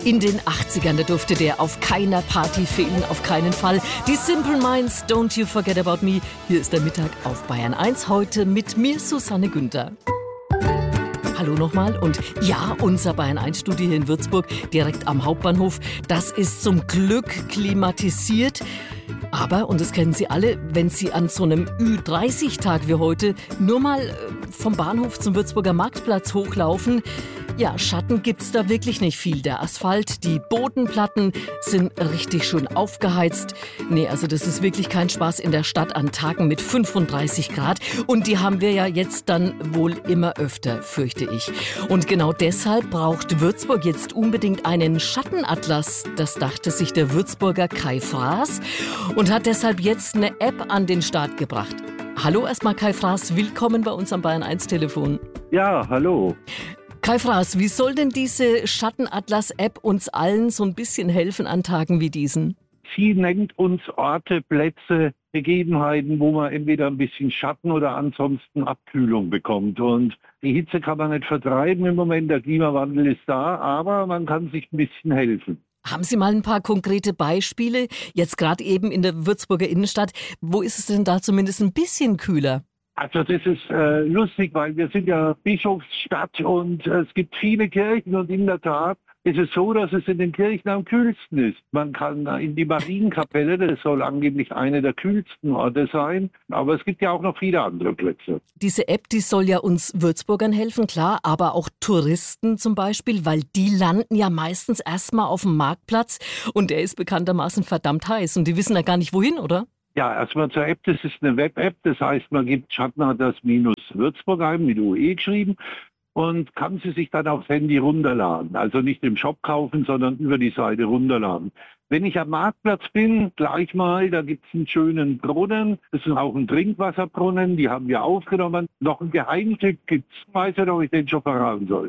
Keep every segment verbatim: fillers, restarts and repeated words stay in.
In den achtzigern, da durfte der auf keiner Party fehlen, auf keinen Fall. Die Simple Minds, Don't You Forget About Me. Hier ist der Mittag auf Bayern eins, heute mit mir, Susanne Günther. Hallo nochmal und ja, unser Bayern eins Studio hier in Würzburg, direkt am Hauptbahnhof, das ist zum Glück klimatisiert. Aber, und das kennen Sie alle, wenn Sie an so einem Ü dreißig Tag wie heute nur mal vom Bahnhof zum Würzburger Marktplatz hochlaufen, ja, Schatten gibt's da wirklich nicht viel. Der Asphalt, die Bodenplatten sind richtig schön aufgeheizt. Nee, also das ist wirklich kein Spaß in der Stadt an Tagen mit fünfunddreißig Grad. Und die haben wir ja jetzt dann wohl immer öfter, fürchte ich. Und genau deshalb braucht Würzburg jetzt unbedingt einen Schattenatlas. Das dachte sich der Würzburger Kai Fraß und hat deshalb jetzt eine App an den Start gebracht. Hallo erstmal Kai Fraß, willkommen bei uns am Bayern eins Telefon. Ja, hallo. Kai Fraß, wie soll denn diese Schattenatlas-App uns allen so ein bisschen helfen an Tagen wie diesen? Sie nennt uns Orte, Plätze, Begebenheiten, wo man entweder ein bisschen Schatten oder ansonsten Abkühlung bekommt. Und die Hitze kann man nicht vertreiben im Moment, der Klimawandel ist da, aber man kann sich ein bisschen helfen. Haben Sie mal ein paar konkrete Beispiele, jetzt gerade eben in der Würzburger Innenstadt, wo ist es denn da zumindest ein bisschen kühler? Also das ist äh, lustig, weil wir sind ja Bischofsstadt und äh, es gibt viele Kirchen und in der Tat ist es so, dass es in den Kirchen am kühlsten ist. Man kann äh, in die Marienkapelle, das soll angeblich eine der kühlsten Orte sein, aber es gibt ja auch noch viele andere Plätze. Diese App, die soll ja uns Würzburgern helfen, klar, aber auch Touristen zum Beispiel, weil die landen ja meistens erstmal auf dem Marktplatz und der ist bekanntermaßen verdammt heiß und die wissen ja gar nicht wohin, oder? Ja, erstmal zur App, das ist eine Web-App, das heißt, man gibt Schattenatlas-Würzburg ein, mit U E geschrieben, und kann sie sich dann aufs Handy runterladen. Also nicht im Shop kaufen, sondern über die Seite runterladen. Wenn ich am Marktplatz bin, gleich mal, da gibt es einen schönen Brunnen, das ist auch ein Trinkwasserbrunnen, die haben wir aufgenommen. Noch ein Geheimtipp gibt es, weiß nicht, ob ich den schon verraten soll.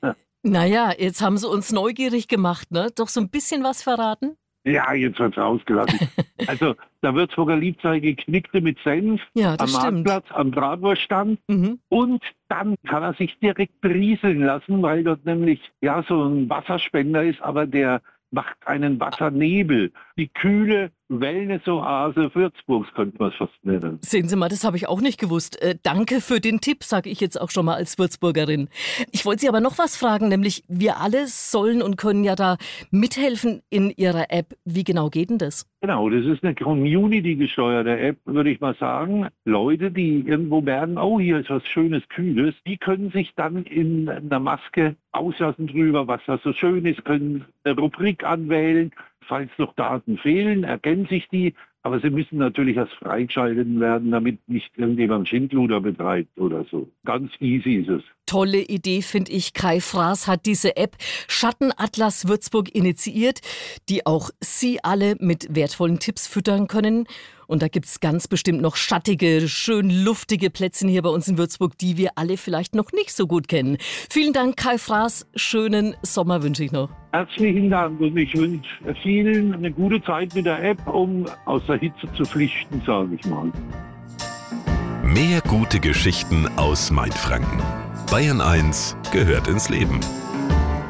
Naja, jetzt haben Sie uns neugierig gemacht, ne? Doch so ein bisschen was verraten? Ja, jetzt wird's ausgelassen. Also der Würzburger liebt seine Geknickte mit Senf ja, am stimmt. Marktplatz, am Bratwurststand. Mhm. Und dann kann er sich direkt berieseln lassen, weil dort nämlich ja so ein Wasserspender ist, aber der macht einen Wassernebel. Die kühle Wellness-Oase Würzburgs könnte man es fast nennen. Sehen Sie mal, das habe ich auch nicht gewusst. Äh, danke für den Tipp, sage ich jetzt auch schon mal als Würzburgerin. Ich wollte Sie aber noch was fragen, nämlich wir alle sollen und können ja da mithelfen in Ihrer App. Wie genau geht denn das? Genau, das ist eine Community-gesteuerte App, würde ich mal sagen. Leute, die irgendwo merken, oh, hier ist was Schönes, Kühles, die können sich dann in einer Maske auslassen drüber, was da so schön ist, können eine Rubrik anwählen. Falls noch Daten fehlen, erkennen sich die, aber sie müssen natürlich erst freigeschaltet werden, damit nicht irgendjemand Schindluder betreibt oder so. Ganz easy ist es. Tolle Idee, finde ich. Kai Fraß hat diese App Schattenatlas Würzburg initiiert, die auch Sie alle mit wertvollen Tipps füttern können. Und da gibt es ganz bestimmt noch schattige, schön luftige Plätze hier bei uns in Würzburg, die wir alle vielleicht noch nicht so gut kennen. Vielen Dank, Kai Fraß. Schönen Sommer wünsche ich noch. Herzlichen Dank und ich wünsche vielen eine gute Zeit mit der App, um aus der Hitze zu flüchten, sage ich mal. Mehr gute Geschichten aus Mainfranken. Bayern eins gehört ins Leben.